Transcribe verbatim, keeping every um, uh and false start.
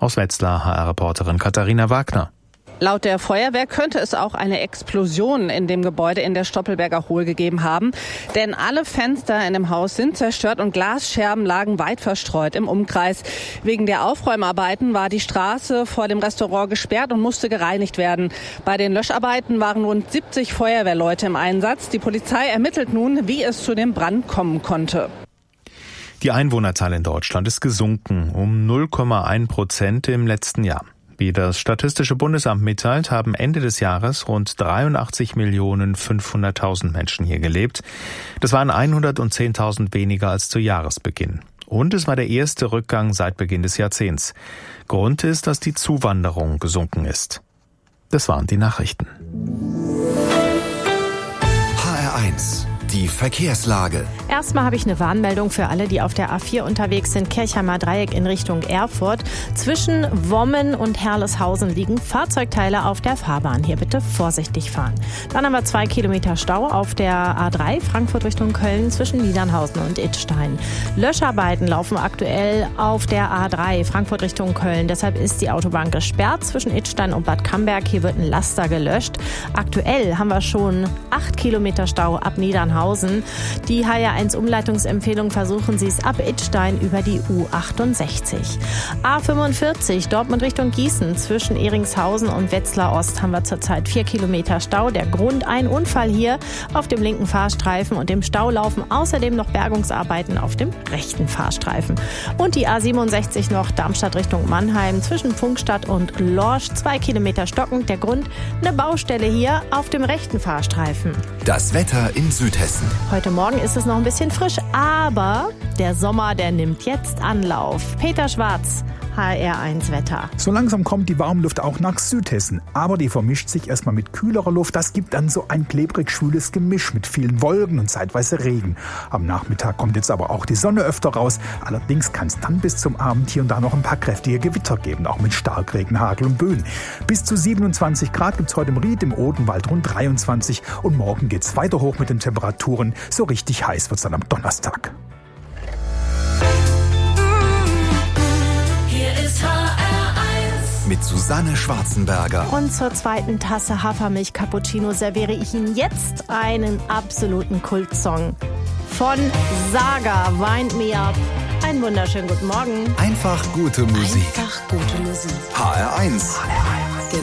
Aus Wetzlar H R-Reporterin Katharina Wagner. Laut der Feuerwehr könnte es auch eine Explosion in dem Gebäude in der Stoppelberger Hohl gegeben haben. Denn alle Fenster in dem Haus sind zerstört und Glasscherben lagen weit verstreut im Umkreis. Wegen der Aufräumarbeiten war die Straße vor dem Restaurant gesperrt und musste gereinigt werden. Bei den Löscharbeiten waren rund siebzig Feuerwehrleute im Einsatz. Die Polizei ermittelt nun, wie es zu dem Brand kommen konnte. Die Einwohnerzahl in Deutschland ist gesunken um null Komma eins Prozent im letzten Jahr. Wie das Statistische Bundesamt mitteilt, haben Ende des Jahres rund dreiundachtzig Millionen fünfhunderttausend Menschen hier gelebt. Das waren hundertzehntausend weniger als zu Jahresbeginn. Und es war der erste Rückgang seit Beginn des Jahrzehnts. Grund ist, dass die Zuwanderung gesunken ist. Das waren die Nachrichten. H R eins. Die Verkehrslage. Erstmal habe ich eine Warnmeldung für alle, die auf der A vier unterwegs sind. Kirchheimer Dreieck in Richtung Erfurt. Zwischen Wommen und Herleshausen liegen Fahrzeugteile auf der Fahrbahn. Hier bitte vorsichtig fahren. Dann haben wir zwei Kilometer Stau auf der A drei Frankfurt Richtung Köln zwischen Niedernhausen und Idstein. Löscharbeiten laufen aktuell auf der A drei Frankfurt Richtung Köln. Deshalb ist die Autobahn gesperrt zwischen Idstein und Bad Camberg. Hier wird ein Laster gelöscht. Aktuell haben wir schon acht Kilometer Stau ab Niedernhausen. Die H R eins Umleitungsempfehlung, versuchen Sie es ab Idstein über die U achtundsechzig. A fünfundvierzig Dortmund Richtung Gießen zwischen Ehringshausen und Wetzlar Ost haben wir zurzeit vier Kilometer Stau. Der Grund ein Unfall hier auf dem linken Fahrstreifen und im Stau laufen außerdem noch Bergungsarbeiten auf dem rechten Fahrstreifen. Und die A siebenundsechzig noch Darmstadt Richtung Mannheim zwischen Pfungstadt und Lorsch zwei Kilometer stockend. Der Grund eine Baustelle hier auf dem rechten Fahrstreifen. Das Wetter in Südhessen. Heute Morgen ist es noch ein bisschen frisch, aber der Sommer, der nimmt jetzt Anlauf. Peter Schwarz, H R eins Wetter. So langsam kommt die Warmluft auch nach Südhessen, aber die vermischt sich erstmal mit kühlerer Luft. Das gibt dann so ein klebrig-schwüles Gemisch mit vielen Wolken und zeitweise Regen. Am Nachmittag kommt jetzt aber auch die Sonne öfter raus. Allerdings kann es dann bis zum Abend hier und da noch ein paar kräftige Gewitter geben, auch mit Starkregen, Hagel und Böen. Bis zu siebenundzwanzig Grad gibt es heute im Ried, im Odenwald rund dreiundzwanzig und morgen geht es weiter hoch mit den Temperaturen. So richtig heiß wird es dann am Donnerstag. Mit Susanne Schwarzenberger. Und zur zweiten Tasse Hafermilch-Cappuccino serviere ich Ihnen jetzt einen absoluten Kultsong von Saga, Wind Me Up. Einen wunderschönen guten Morgen. Einfach gute Musik. Einfach gute Musik. H R eins. H R eins.